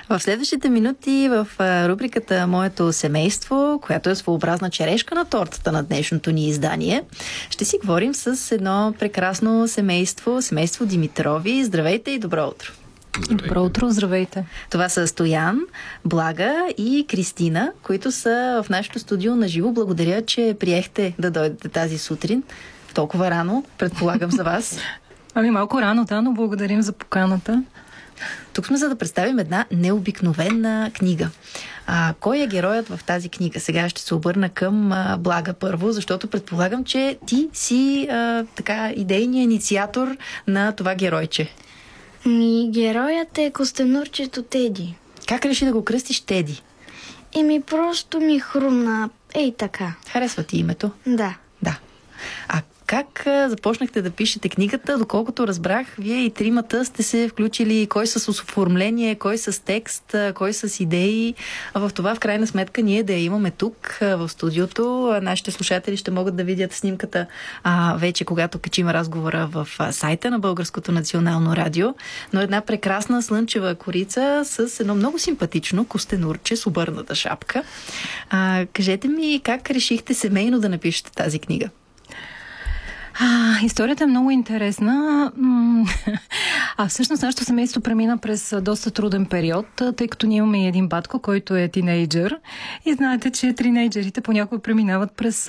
В следващите минути в рубриката "Моето семейство", която е своеобразна черешка на тортата на днешното ни издание, ще си говорим с едно прекрасно семейство Димитрови. Здравейте и добро утро! Здравейте. Добро утро, здравейте! Това са Стоян, Блага и Кристина, които са в нашото студио на живо. Благодаря, че приехте да дойдете тази сутрин. Толкова рано, предполагам, за вас. Малко рано, да, но благодарим за поканата. Тук сме за да представим една необикновена книга. Кой е героят в тази книга? Сега ще се обърна към Блага първо, защото предполагам, че ти си идейният инициатор на това геройче. Героят е костенурчето Теди. Как реши да го кръстиш Теди? Просто ми хрумна. Ей така. Харесва ти името? Да. Да. А как започнахте да пишете книгата? Доколкото разбрах, вие и тримата сте се включили, кой с оформление, кой с текст, кой с идеи. В това, в крайна сметка, ние да я имаме тук, в студиото. Нашите слушатели ще могат да видят снимката вече, когато качим разговора в сайта на Българското национално радио. Но една прекрасна слънчева корица с едно много симпатично костенурче с обърната шапка. Кажете ми, как решихте семейно да напишете тази книга? Историята е много интересна. Всъщност нашето семейство премина през доста труден период, тъй като ние имаме един батко, който е тинейджър. И знаете, че тинейджерите понякога преминават през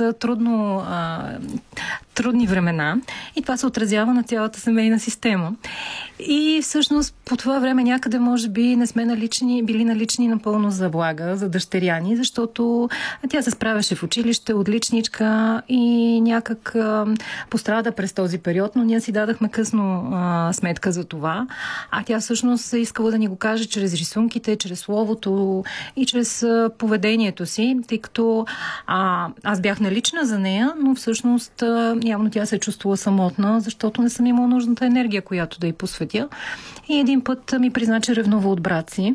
трудни времена. И това се отразява на цялата семейна система. И всъщност по това време някъде може би не сме били налични напълно за Блага, за дъщеря ни, защото тя се справяше в училище, отличничка и някак пострада през този период, но ние си дадахме късно сметка за това. Тя всъщност искала да ни го каже чрез рисунките, чрез словото и чрез поведението си, тъй като аз бях налична за нея, но всъщност явно тя се е чувствала самотна, защото не съм имала нужната енергия, която да й посветя. И един път ми призна, че ревнува от брат си.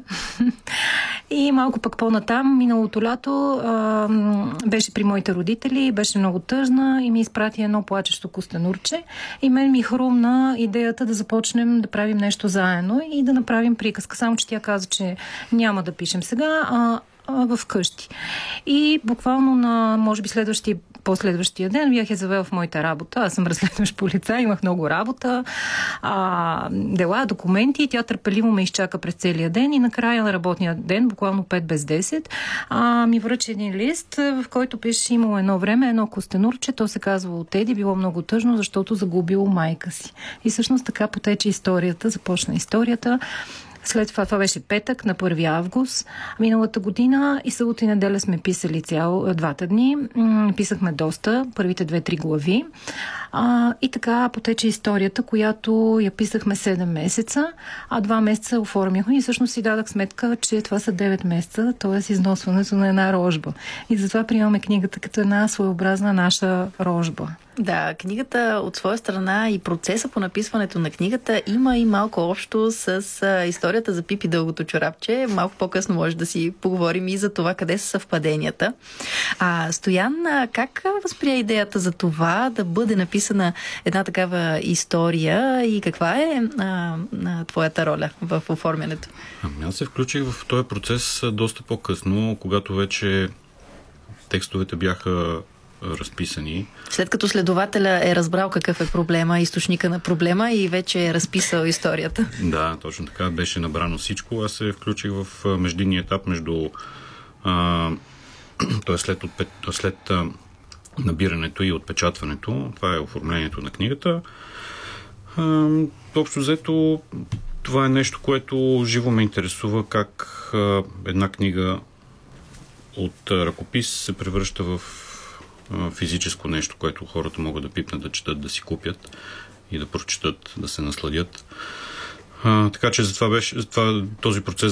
И малко пък по-натам, миналото лято, беше при моите родители, беше много тъжна и ми изпрати едно плачещо костенурче. И мен ми хрумна идеята да започнем да правим нещо заедно и да направим приказка. Само че тя каза, че няма да пишем сега, в къщи. И буквално на, може би, последващия ден бях я завела в моята работа. Аз съм разследващ полицай, имах много работа, дела, документи. Тя търпеливо ме изчака през целия ден и накрая на работния ден, буквално 5 без 10, ми връчи един лист, в който пише: имало едно време едно костенурче, то се казвало Теди, било много тъжно, защото загубило майка си. И всъщност така потече историята, започна историята. След това беше петък, на 1 август миналата година, и събота и неделя сме писали двата дни. Писахме доста, първите 2-3 глави. И така потече историята, която я писахме 7 месеца, 2 месеца оформяхме и всъщност си дадах сметка, че това са 9 месеца, т.е. износването на една рожба. И затова приемаме книгата като една своеобразна наша рожба. Да, книгата от своя страна и процеса по написването на книгата има и малко общо с историята за Пипи дългото чорапче. Малко по-късно може да си поговорим и за това къде са съвпаденията. Стоян, как възприя идеята за това да бъде написана една такава история и каква е твоята роля в оформянето? Аз се включих в този процес доста по-късно, когато вече текстовете бяха разписани. След като следователя е разбрал какъв е проблема, източника на проблема и вече е разписал историята. Да, точно така. Беше набрано всичко. Аз се включих в междинния етап между след набирането и отпечатването. Това е оформлението на книгата. Общо взето, това е нещо, което живо ме интересува, как една книга от ръкопис се превръща в физическо нещо, което хората могат да пипнат, да четат, да си купят и да прочетат, да се насладят. Така че този процес